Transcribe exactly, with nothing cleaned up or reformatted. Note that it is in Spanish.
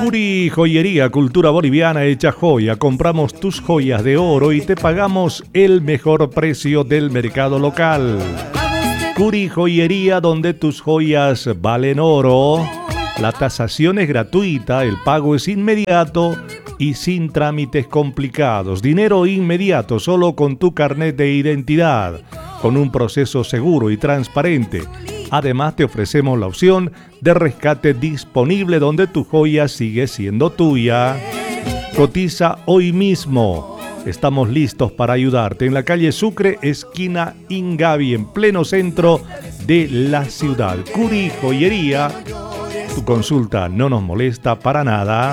Curi Joyería, cultura boliviana hecha joya. Compramos tus joyas de oro y te pagamos el mejor precio del mercado local. Curi Joyería, donde tus joyas valen oro. La tasación es gratuita, el pago es inmediato y sin trámites complicados. Dinero inmediato, solo con tu carnet de identidad, con un proceso seguro y transparente. Además, te ofrecemos la opción de rescate disponible donde tu joya sigue siendo tuya. Cotiza hoy mismo. Estamos listos para ayudarte en la calle Sucre, esquina Ingavi, en pleno centro de la ciudad. Curi Joyería. Tu consulta no nos molesta para nada.